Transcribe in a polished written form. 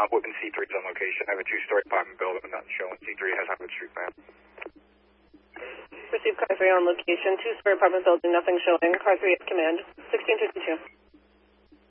Whitman C3 is on location. I have a two-story apartment building not showing. C3 has Harvard Street map. Received car 3 on location, two-story apartment building, nothing showing. Car 3 at command, 1652.